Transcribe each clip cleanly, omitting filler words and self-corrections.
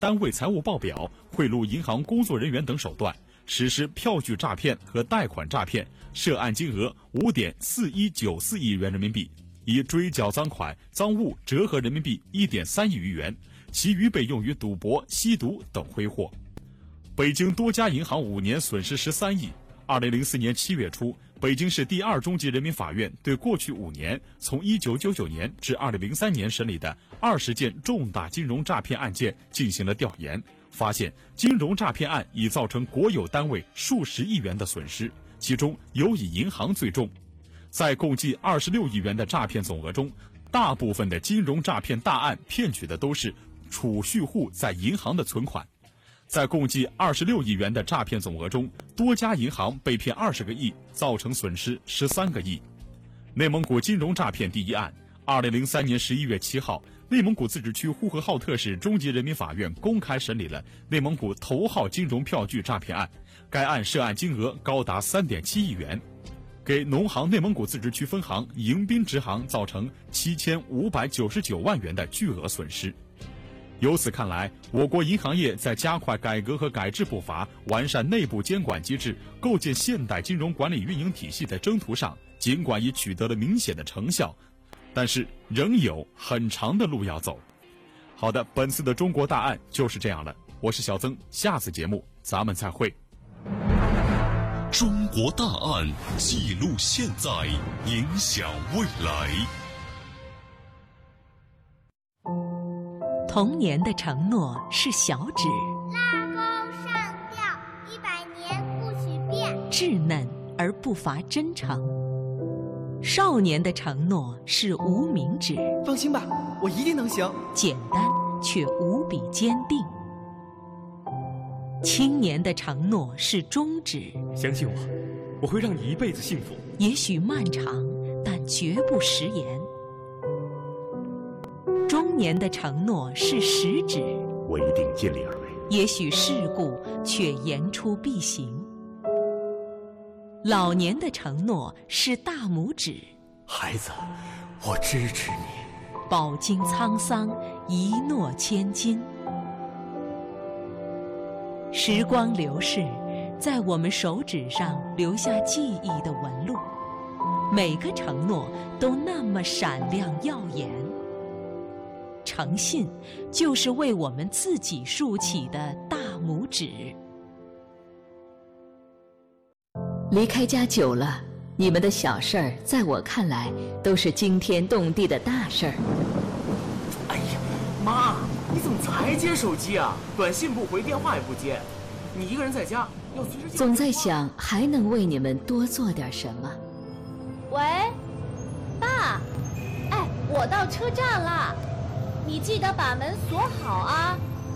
单位财务报表、贿赂银行工作人员等手段，实施票据诈骗和贷款诈骗，涉案金额5.4194亿元人民币，以追缴赃款、赃物折合人民币1.3亿余元，其余被用于赌博、吸毒等挥霍。北京多家银行5年损失13亿。2004年7月初，北京市第2中级人民法院对过去5年，从1999年至2003年审理的20件重大金融诈骗案件进行了调研，发现金融诈骗案已造成国有单位数十亿元的损失，其中尤以银行最重。在共计26亿元的诈骗总额中，大部分的金融诈骗大案骗取的都是储蓄户在银行的存款。在共计26亿元的诈骗总额中，多家银行被骗20个亿，造成损失13个亿。内蒙古金融诈骗第一案，2003年11月7号，内蒙古自治区呼和浩特市中级人民法院公开审理了内蒙古头号金融票据诈骗案，该案涉案金额高达3.7亿元，给农行内蒙古自治区分行迎宾支行造成7599万元的巨额损失。由此看来，我国银行业在加快改革和改制步伐、完善内部监管机制、构建现代金融管理运营体系的征途上，尽管已取得了明显的成效，但是仍有很长的路要走。好的，本次的中国大案就是这样了。我是小曾，下次节目咱们再会。 中国大案记录现在，影响未来。 童年的承诺是小指， 拉钩上吊100年不许变， 稚嫩而不乏真诚。少年的承诺是无名指， 放心吧，我一定能行。 简单却无比坚定。青年的承诺是中指， 相信我，我会让你一辈子幸福。 也许漫长，但绝不食言。中年的承诺是食指， 我一定尽力而为。 也许世故，却言出必行。老年的承诺是大拇指， 孩子，我支持你。 饱经沧桑，一诺千金。时光流逝，在我们手指上留下记忆的纹路，每个承诺都那么闪亮耀眼。诚信就是为我们自己竖起的大拇指。 离开家久了，你们的小事儿在我看来都是惊天动地的大事儿。 哎呀，妈，你怎么才接手机啊？短信不回，电话也不接，你一个人在家要随时。 总在想还能为你们多做点什么。 喂，爸，哎，我到车站了。你记得把门锁好啊！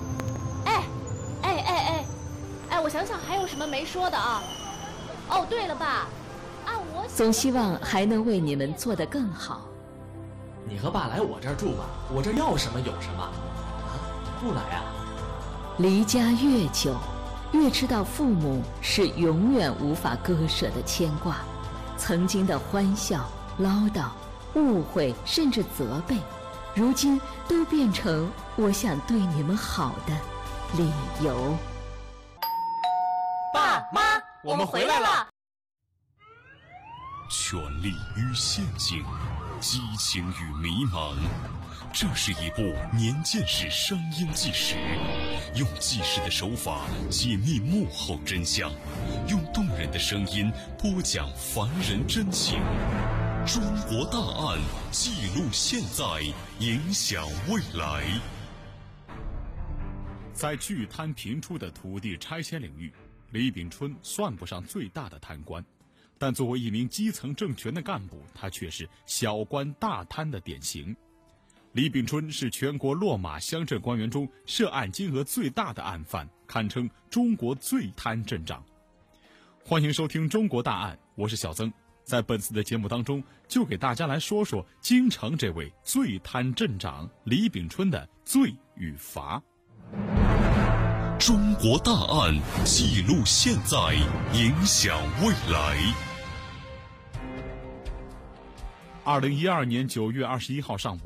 哎，我想想还有什么没说的啊？哦，对了，爸，按我总希望还能为你们做得更好。 你和爸来我这儿住吧，我这儿要什么有什么。啊，不来啊？ 离家越久，越知道父母是永远无法割舍的牵挂。曾经的欢笑、唠叨、误会，甚至责备，如今都变成我想对你们好的理由。 爸妈，我们回来了。 权力与陷阱，激情与迷茫，这是一部年鉴式声音纪实，用纪实的手法解密幕后真相，用动人的声音播讲凡人真情。中国大案记录现在，影响未来。 在巨贪频出的土地拆迁领域，李炳春算不上最大的贪官，但作为一名基层政权的干部，他却是小官大贪的典型。李炳春是全国落马乡镇官员中涉案金额最大的案犯，堪称中国最贪镇长。欢迎收听《中国大案》，我是小曾。在本次的节目当中，就给大家来说说京城这位最贪镇长李炳春的罪与罚。 中国大案记录现在，影响未来。 2012年9月21号上午，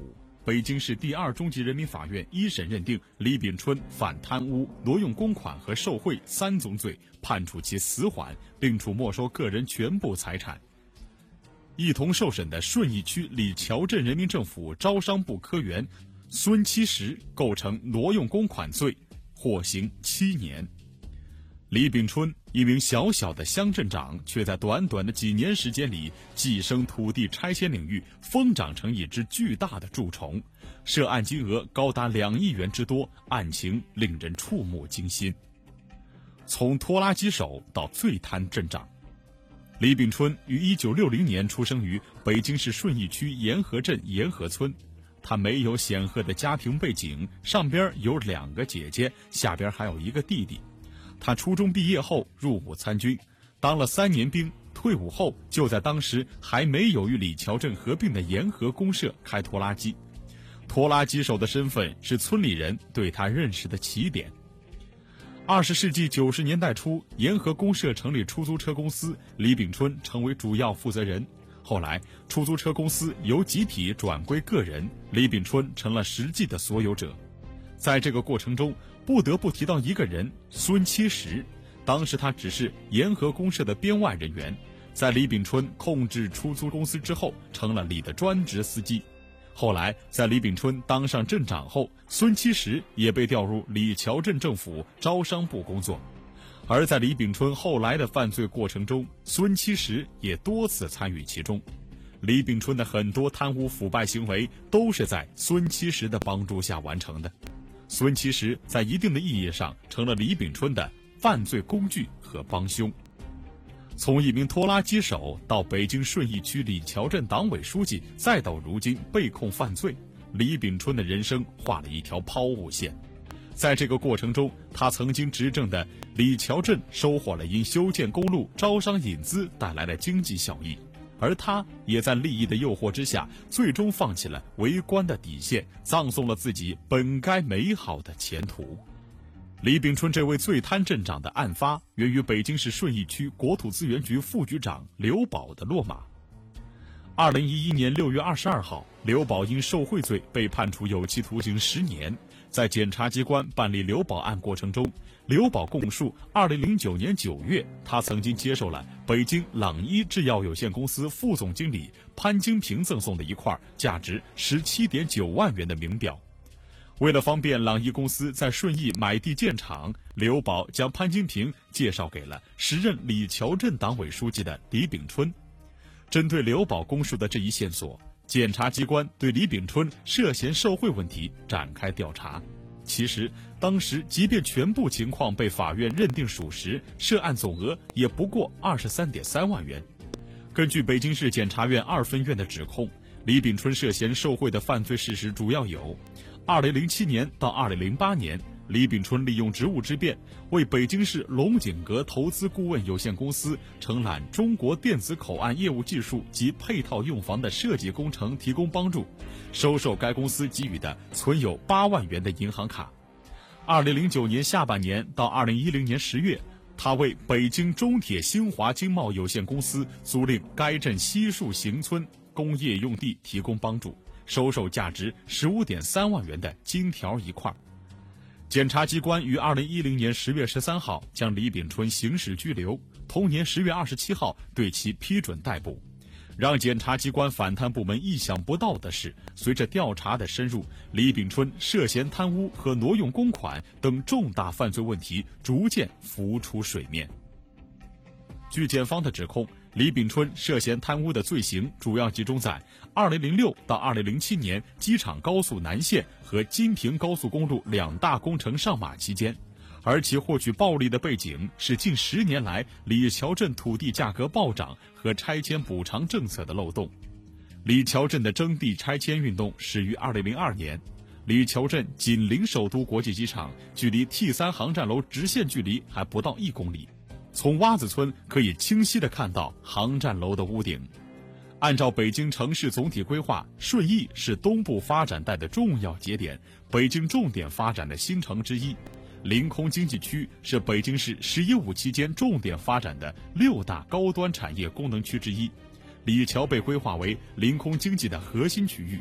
北京市第2中级人民法院一审认定李炳春犯贪污、挪用公款和受贿3宗罪，判处其死缓，并处没收个人全部财产。一同受审的顺义区李桥镇人民政府招商部科员孙七十构成挪用公款罪，获刑7年。李炳春一名小小的乡镇长，却在短短的几年时间里跻身土地拆迁领域，疯长成一只巨大的蛀虫，涉案金额高达2亿元之多，案情令人触目惊心。从拖拉机手到最贪镇长，李炳春于1960年出生于北京市顺义区沿河镇沿河村。他没有显赫的家庭背景，上边有2个姐姐，下边还有一个弟弟。他初中毕业后入伍参军，当了3年兵，退伍后就在当时还没有与李桥镇合并的沿河公社开拖拉机。拖拉机手的身份是村里人对他认识的起点。20世纪90年代初，沿河公社成立出租车公司，李炳春成为主要负责人。后来，出租车公司由集体转归个人，李炳春成了实际的所有者。在这个过程中，不得不提到一个人，孙七十。当时他只是沿河公社的编外人员，在李炳春控制出租公司之后，成了李的专职司机。后来，在李炳春当上镇长后，孙七十也被调入李桥镇政府招商部工作。而在李炳春后来的犯罪过程中，孙七十也多次参与其中。李炳春的很多贪污腐败行为都是在孙七十的帮助下完成的。孙七十在一定的意义上成了李炳春的犯罪工具和帮凶。从一名拖拉机手到北京顺义区李桥镇党委书记，再到如今被控犯罪，李炳春的人生画了一条抛物线。在这个过程中，他曾经执政的李桥镇收获了因修建公路、招商引资带来的经济效益，而他也在利益的诱惑之下，最终放弃了为官的底线，葬送了自己本该美好的前途。李炳春这位最贪镇长的案发，源于北京市顺义区国土资源局副局长刘宝的落马。2011年6月22号，刘宝因受贿罪被判处有期徒刑10年。在检察机关办理刘宝案过程中，刘宝供述，2009年9月，他曾经接受了北京朗一制药有限公司副总经理潘金平赠送的一块价值17.9万元的名表。为了方便朗一公司在顺义买地建厂，刘宝将潘金平介绍给了时任李桥镇党委书记的李炳春。针对刘宝供述的这一线索，检察机关对李炳春涉嫌受贿问题展开调查。其实，当时即便全部情况被法院认定属实，涉案总额也不过23.3万元。根据北京市检察院2分院的指控，李炳春涉嫌受贿的犯罪事实主要有：2007年到2008年，李炳春利用职务之便，为北京市龙井阁投资顾问有限公司承揽中国电子口岸业务技术及配套用房的设计工程提供帮助，收受该公司给予的存有8万元的银行卡。2009年下半年到2010年10月，他为北京中铁兴华经贸有限公司租赁该镇西树行村工业用地提供帮助，收受价值15.3万元的金条一块。检察机关于2010年10月13号将李炳春刑事拘留，同年10月27号对其批准逮捕。让检察机关反贪部门意想不到的是，随着调查的深入，李炳春涉嫌贪污和挪用公款等重大犯罪问题逐渐浮出水面。据检方的指控，李炳春涉嫌贪污的罪行主要集中在2006到2007年机场高速南线和金平高速公路2大工程上马期间，而其获取暴利的背景是近10年来李桥镇土地价格暴涨和拆迁补偿政策的漏洞。李桥镇的征地拆迁运动始于2002年，李桥镇紧邻首都国际机场，距离 T3 航站楼直线距离还不到1公里。从洼子村可以清晰地看到航站楼的屋顶。按照北京城市总体规划，顺义是东部发展带的重要节点，北京重点发展的新城之一。临空经济区是北京市“十一五”期间重点发展的6大高端产业功能区之一。李桥被规划为临空经济的核心区域。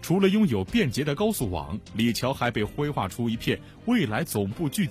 除了拥有便捷的高速网，李桥还被规划出一片未来总部聚集